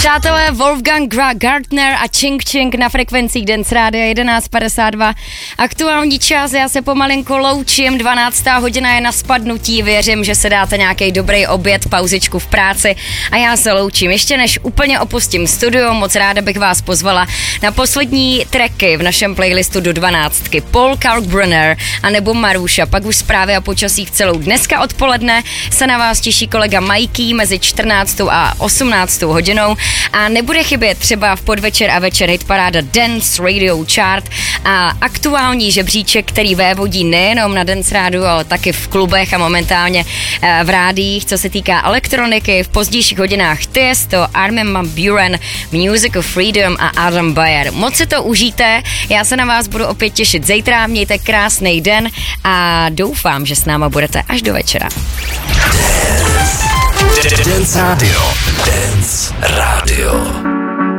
Přátelé, Wolfgang Gartner a Ching Ching na frekvencích Dance Radio 11:52. Aktuální čas, já se pomalinko loučím, 12. hodina je na spadnutí, věřím, že se dáte nějaký dobrý oběd, pauzičku v práci a já se loučím. Ještě než úplně opustím studio, moc ráda bych vás pozvala na poslední tracky v našem playlistu do 12. Paul Kalkbrenner a nebo Maruša, pak už zprávy a počasí v celou. Dneska odpoledne se na vás těší kolega Mikey mezi 14. a 18. hodinou. A nebude chybět třeba v podvečer a večer hitparáda Dance Radio Chart a aktuální žebříček, který vévodí nejenom na Dance Radio, ale taky v klubech a momentálně v rádiích, co se týká elektroniky. V pozdějších hodinách Tiesto, Armin van Buuren, Music of Freedom a Adam Beyer. Moc se to užijte, já se na vás budu opět těšit zítra, mějte krásný den a doufám, že s náma budete až do večera. Dance Radio. Dance Radio.